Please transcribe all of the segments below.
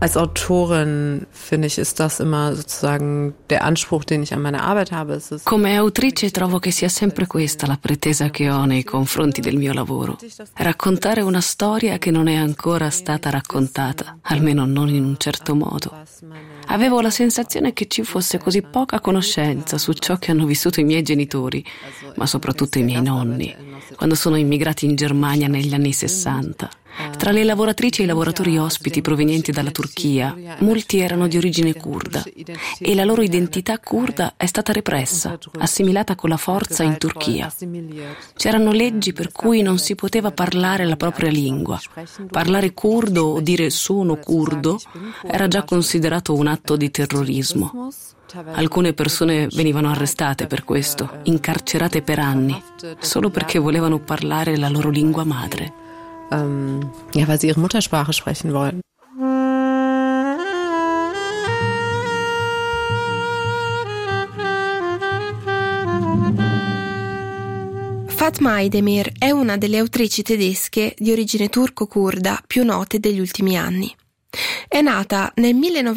Als Autorin, finde ich, ist das immer sozusagen der Anspruch, den ich an meine Arbeit habe. Come autrice trovo che sia sempre questa la pretesa che ho nei confronti del mio lavoro. Raccontare una storia che non è ancora stata raccontata, almeno non in un certo modo. Avevo la sensazione che ci fosse così poca conoscenza su ciò che hanno vissuto i miei genitori, ma soprattutto i miei nonni, quando sono immigrati in Germania negli anni 60. Tra le lavoratrici e i lavoratori ospiti provenienti dalla Turchia, molti erano di origine curda e la loro identità curda è stata repressa, assimilata con la forza in Turchia. C'erano leggi per cui non si poteva parlare la propria lingua. Parlare curdo o dire sono curdo era già considerato un atto di terrorismo. Alcune persone venivano arrestate per questo, incarcerate per anni, solo perché volevano parlare la loro lingua madre. Weil sie ihre Muttersprache sprechen wollten. Fatma Aydemir è una delle autrici tedesche di origine turco-curda più note degli ultimi anni. È nata nel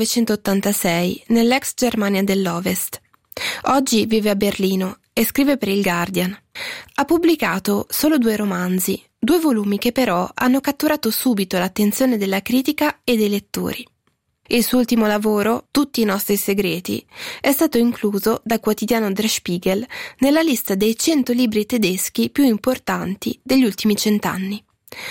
1986 nell'ex Germania dell'Ovest. Oggi vive a Berlino e scrive per il Guardian. Ha pubblicato solo 2 romanzi, 2 volumi che però hanno catturato subito l'attenzione della critica e dei lettori. Il suo ultimo lavoro, Tutti i nostri segreti, è stato incluso dal quotidiano Der Spiegel nella lista dei 100 libri tedeschi più importanti degli ultimi 100 anni.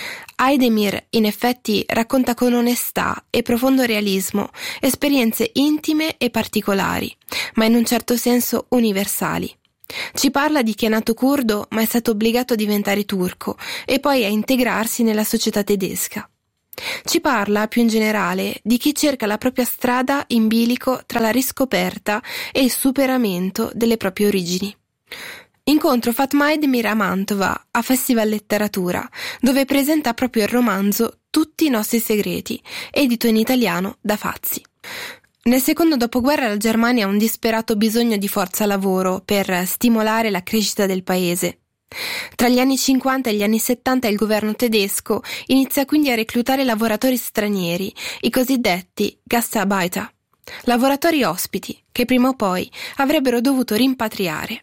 Aydemir, in effetti, racconta con onestà e profondo realismo esperienze intime e particolari, ma in un certo senso universali. Ci parla di chi è nato curdo ma è stato obbligato a diventare turco e poi a integrarsi nella società tedesca. Ci parla, più in generale, di chi cerca la propria strada in bilico tra la riscoperta e il superamento delle proprie origini. Incontro Fatma Aydemir a Mantova, a Festival Letteratura, dove presenta proprio il romanzo Tutti i nostri segreti, edito in italiano da Fazzi. Nel secondo dopoguerra la Germania ha un disperato bisogno di forza lavoro per stimolare la crescita del paese. Tra gli anni 50 e gli anni 70 il governo tedesco inizia quindi a reclutare lavoratori stranieri, i cosiddetti Gastarbeiter, lavoratori ospiti che prima o poi avrebbero dovuto rimpatriare.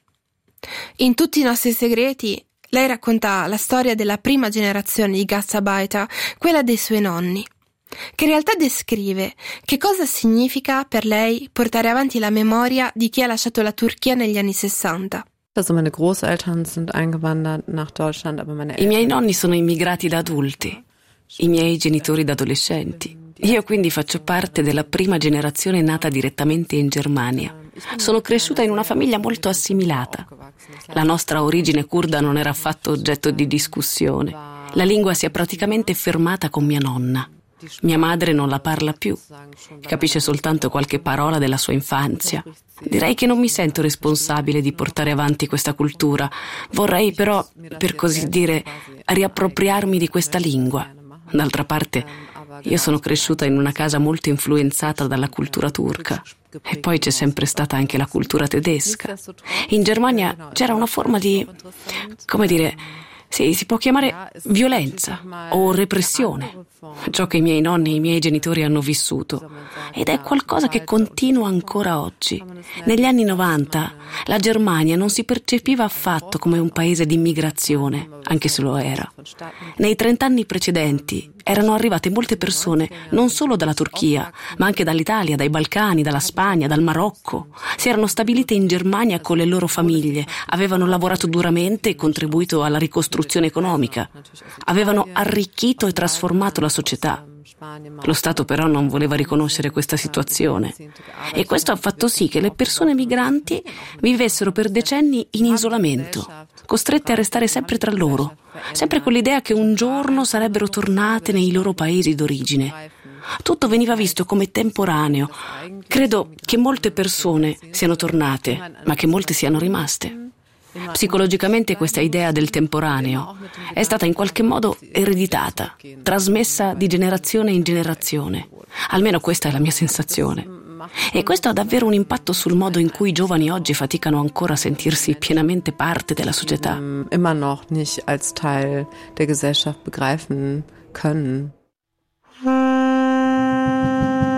In Tutti i nostri segreti lei racconta la storia della prima generazione di Gastarbeiter, quella dei suoi nonni, che in realtà descrive che cosa significa per lei portare avanti la memoria di chi ha lasciato la Turchia negli anni 60. Meine Großeltern sind eingewandert nach Deutschland, aber meine I miei nonni sono immigrati da adulti, i miei genitori da adolescenti. Io quindi faccio parte della prima generazione nata direttamente in Germania. Sono cresciuta in una famiglia molto assimilata. La nostra origine curda non era affatto oggetto di discussione. La lingua si è praticamente fermata con mia nonna. Mia madre non la parla più, capisce soltanto qualche parola della sua infanzia. Direi che non mi sento responsabile di portare avanti questa cultura. Vorrei però, per così dire, riappropriarmi di questa lingua. D'altra parte, io sono cresciuta in una casa molto influenzata dalla cultura turca. E poi c'è sempre stata anche la cultura tedesca. In Germania c'era una forma di, come dire, sì, si può chiamare violenza o repressione, ciò che i miei nonni e i miei genitori hanno vissuto, ed è qualcosa che continua ancora oggi. Negli anni 90 la Germania non si percepiva affatto come un paese di immigrazione, anche se lo era. Nei 30 anni precedenti erano arrivate molte persone non solo dalla Turchia, ma anche dall'Italia, dai Balcani, dalla Spagna, dal Marocco. Si erano stabilite in Germania con le loro famiglie, avevano lavorato duramente e contribuito alla ricostruzione economica, avevano arricchito e trasformato la società. Lo Stato però non voleva riconoscere questa situazione e questo ha fatto sì che le persone migranti vivessero per decenni in isolamento, costrette a restare sempre tra loro, sempre con l'idea che un giorno sarebbero tornate nei loro paesi d'origine. Tutto veniva visto come temporaneo. Credo che molte persone siano tornate, ma che molte siano rimaste. Psicologicamente questa idea del temporaneo è stata in qualche modo ereditata, trasmessa di generazione in generazione. Almeno questa è la mia sensazione. E questo ha davvero un impatto sul modo in cui i giovani oggi faticano ancora a sentirsi pienamente parte della società. Immer noch nicht als Teil der Gesellschaft begreifen können.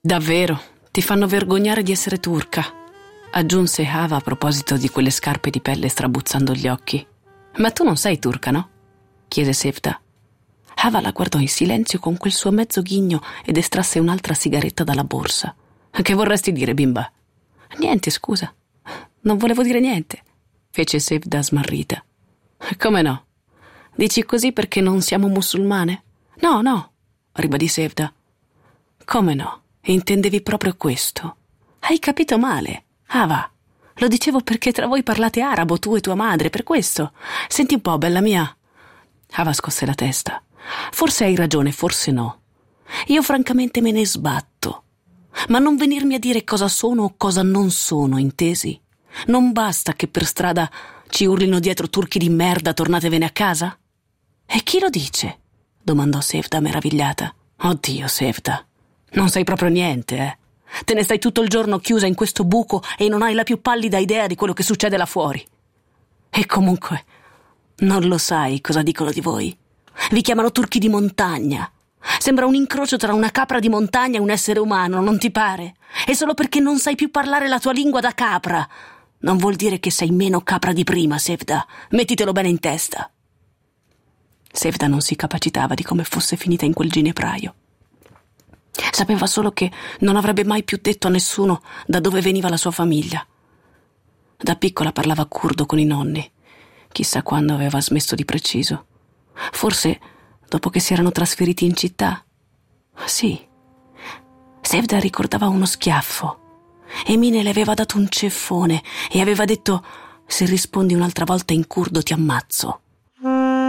Davvero, ti fanno vergognare di essere turca, aggiunse Hava a proposito di quelle scarpe di pelle strabuzzando gli occhi. Ma tu non sei turca, no? Chiese Sevda. Hava la guardò in silenzio con quel suo mezzo ghigno ed estrasse un'altra sigaretta dalla borsa. Che vorresti dire, bimba? Niente, scusa. Non volevo dire niente, fece Sevda smarrita. Come no? Dici così perché non siamo musulmane? No, ribadì Sevda. Come no? Intendevi proprio questo? Hai capito male, Hava. Lo dicevo perché tra voi parlate arabo, tu e tua madre, per questo. Senti un po', bella mia. Hava scosse la testa. Forse hai ragione, forse no. Io francamente me ne sbatto. Ma non venirmi a dire cosa sono o cosa non sono, intesi? Non basta che per strada ci urlino dietro turchi di merda, tornatevene a casa? E chi lo dice? Domandò Sevda meravigliata. Oddio, Sevda, non sai proprio niente, eh? Te ne stai tutto il giorno chiusa in questo buco e non hai la più pallida idea di quello che succede là fuori. E comunque, non lo sai cosa dicono di voi? Vi chiamano turchi di montagna. Sembra un incrocio tra una capra di montagna e un essere umano, non ti pare? E solo perché non sai più parlare la tua lingua da capra non vuol dire che sei meno capra di prima, Sevda. Mettitelo bene in testa. Sevda non si capacitava di come fosse finita in quel ginepraio. Sapeva solo che non avrebbe mai più detto a nessuno da dove veniva la sua famiglia. Da piccola parlava curdo con i nonni. Chissà quando aveva smesso di preciso. Forse dopo che si erano trasferiti in città. Sì. Sevda ricordava uno schiaffo. Emine le aveva dato un ceffone e aveva detto: se rispondi un'altra volta in curdo ti ammazzo.